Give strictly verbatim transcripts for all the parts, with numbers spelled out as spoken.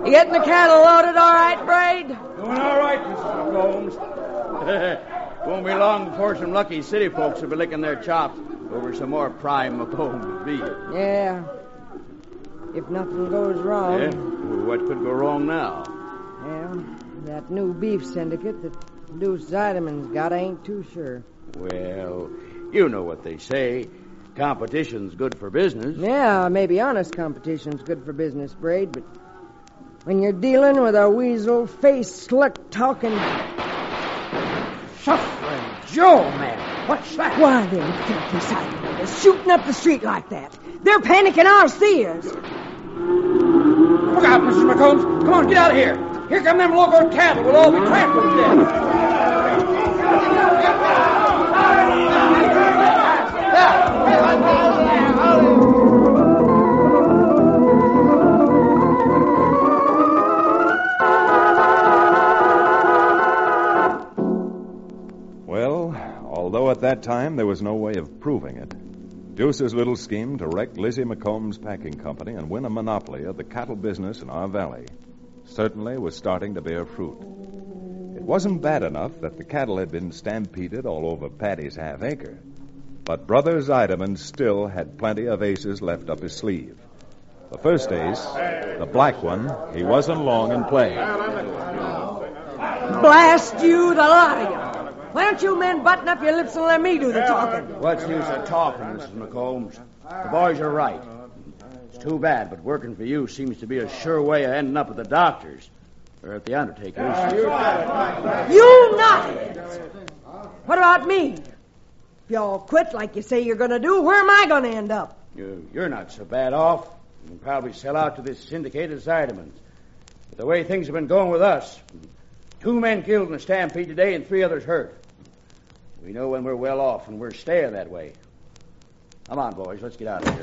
You getting the cattle loaded all right, Braid? Doing all right, Missus McCombs. Won't be long before some lucky city folks will be licking their chops over some more prime McCombs beef. Yeah. If nothing goes wrong. Yeah? What could go wrong now? Well, that new beef syndicate that Deuce Zeideman's got, I ain't too sure. Well, you know what they say. Competition's good for business. Yeah, maybe honest competition's good for business, Braid, but when you're dealing with a weasel-faced, slick-talking... Suffering Joe, man. What's that? Why, them filthy Zeideman shooting up the street like that. They're panicking our seers. Look out, Missus McCombs. Come on, get out of here. Here come them local cattle. We'll all be trampled to death. Well, although at that time there was no way of proving it, Deuce's little scheme to wreck Lizzie McCombs Packing Company and win a monopoly of the cattle business in our valley certainly was starting to bear fruit. It wasn't bad enough that the cattle had been stampeded all over Paddy's half acre, but Brother Zeideman still had plenty of aces left up his sleeve. The first ace, the black one, he wasn't long in playing. Blast you, the lot of you. Why don't you men button up your lips and let me do the talking? What's the use of talking, Missus McCombs? The boys are right. It's too bad, but working for you seems to be a sure way of ending up at the doctor's or at the undertaker's. You nutheads! What about me? If y'all quit like you say you're going to do, where am I going to end up? You, you're not so bad off. You can probably sell out to this syndicated Zeidemans. But the way things have been going with us, two men killed in a stampede today and three others hurt. We know when we're well off, and we're staying that way. Come on, boys, let's get out of here.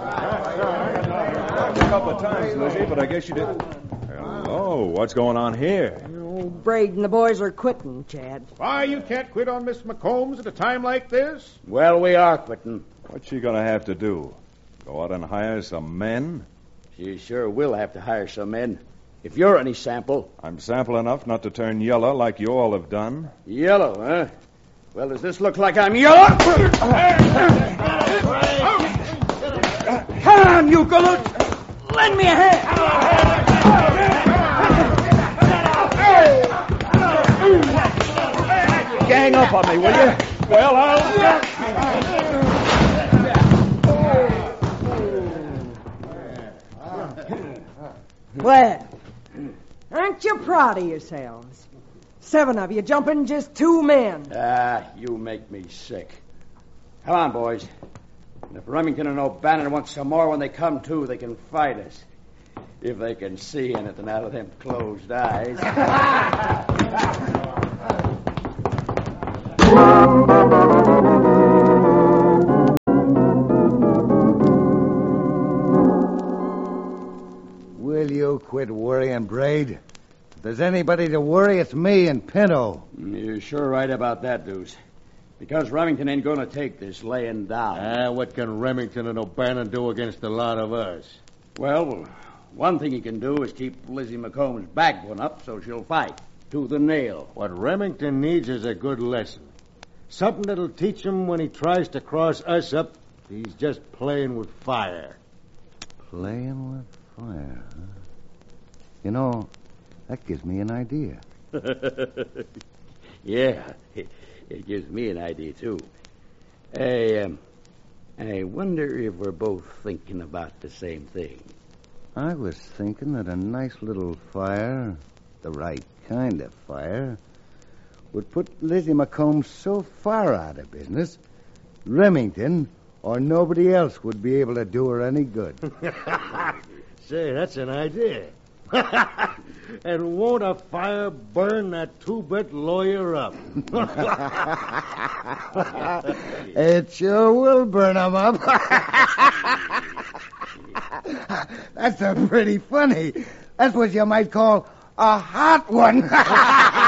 A couple of times, Lizzie, but I guess you didn't. Hello, what's going on here? Oh, Braid and the boys are quitting, Chad. Why, you can't quit on Miss McCombs at a time like this? Well, we are quitting. What's she going to have to do? Go out and hire some men? She sure will have to hire some men. If you're any sample. I'm sample enough not to turn yellow like you all have done. Yellow, huh? Well, does this look like I'm yellow? Come on, you galoot. Lend me a hand. Gang up on me, will you? Well, I'll... Well, aren't you proud of yourselves? Seven of you jumping just two men. Ah, you make me sick. Come on, boys. And if Remington and O'Bannon want some more when they come to, they can fight us. If they can see anything out of them closed eyes. Will you quit worrying, Braid? If there's anybody to worry, it's me and Pinto. You're sure right about that, Deuce. Because Remington ain't going to take this laying down. Ah, what can Remington and O'Bannon do against a lot of us? Well, one thing he can do is keep Lizzie McComb's backbone up so she'll fight to the nail. What Remington needs is a good lesson. Something that'll teach him when he tries to cross us up, he's just playing with fire. Playing with fire, huh? You know, that gives me an idea. Yeah, it, it gives me an idea, too. I, um, I wonder if we're both thinking about the same thing. I was thinking that a nice little fire, the right kind of fire, would put Lizzie McComb so far out of business, Remington or nobody else would be able to do her any good. Say, that's an idea. And won't a fire burn that two-bit lawyer up? It sure will burn him up. That's a pretty funny. That's what you might call a hot one.